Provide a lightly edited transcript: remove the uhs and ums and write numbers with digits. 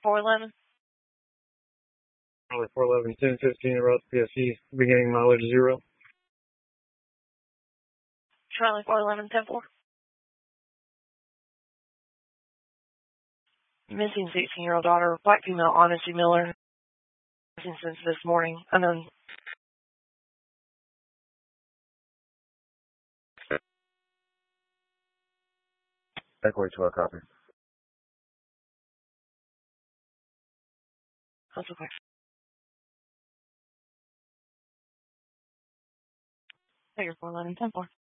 411. Charlie 411, 1015, Route PSE, beginning mileage 0. Charlie 411, 10-4. Missing 16-year-old daughter, black female, Honesty Miller. Missing since this morning. Unknown. Echo 12, copy. That's okay. Figure 411, 10-4.